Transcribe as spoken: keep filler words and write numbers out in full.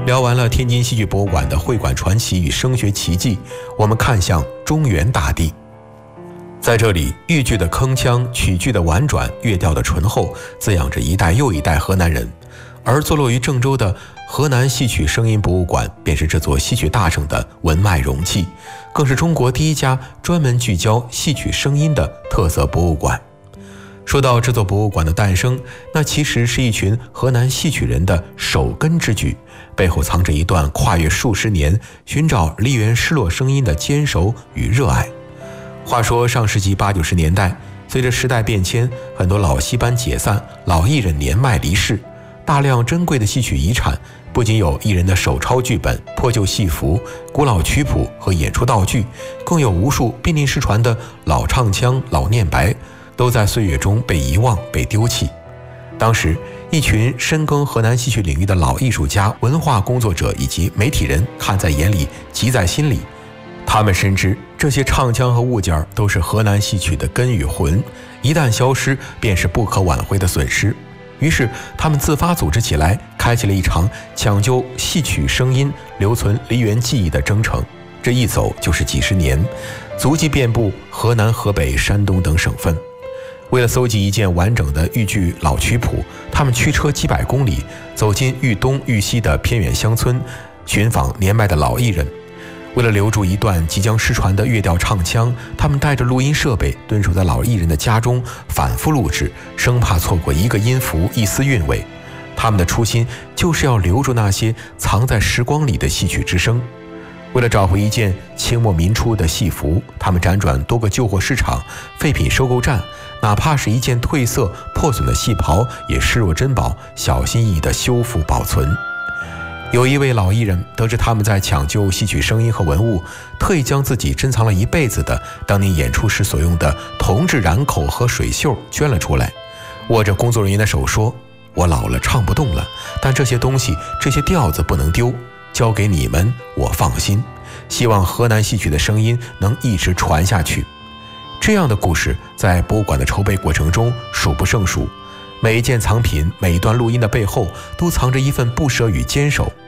聊完了天津戏剧博物馆的会馆传奇与声学奇迹，我们看向中原大地。在这里，豫剧的铿锵，曲剧的婉转，乐调的醇厚，滋养着一代又一代河南人。而坐落于郑州的河南戏曲声音博物馆，便是这座戏曲大省的文脉容器，更是中国第一家专门聚焦戏曲声音的特色博物馆。说到这座博物馆的诞生，那其实是一群河南戏曲人的守根之举，背后藏着一段跨越数十年寻找梨园失落声音的坚守与热爱。话说上世纪八九十年代，随着时代变迁，很多老戏班解散，老艺人年迈离世，大量珍贵的戏曲遗产，不仅有艺人的手抄剧本、破旧戏服、古老曲谱和演出道具，更有无数濒临失传的老唱腔、老念白，都在岁月中被遗忘、被丢弃。当时，一群深耕河南戏曲领域的老艺术家、文化工作者以及媒体人看在眼里，急在心里。他们深知这些唱腔和物件都是河南戏曲的根与魂，一旦消失，便是不可挽回的损失。于是，他们自发组织起来，开启了一场抢救戏曲声音、留存梨园记忆的征程。这一走就是几十年，足迹遍布河南、河北、山东等省份。为了搜集一件完整的豫剧老曲谱，他们驱车几百公里，走进豫东、豫西的偏远乡村，寻访年迈的老艺人。为了留住一段即将失传的乐调唱腔，他们带着录音设备蹲守在老艺人的家中，反复录制，生怕错过一个音符、一丝韵味。他们的初心就是要留住那些藏在时光里的戏曲之声。为了找回一件清末民初的戏服，他们辗转多个旧货市场、废品收购站，哪怕是一件褪色破损的戏袍，也视若珍宝，小心翼翼地修复保存。有一位老艺人得知他们在抢救戏曲声音和文物，特意将自己珍藏了一辈子的当年演出时所用的铜制染口和水袖捐了出来，握着工作人员的手说：“我老了唱不动了，但这些东西、这些调子不能丢，交给你们，我放心。希望河南戏曲的声音能一直传下去。”这样的故事在博物馆的筹备过程中数不胜数，每一件藏品、每一段录音的背后，都藏着一份不舍与坚守。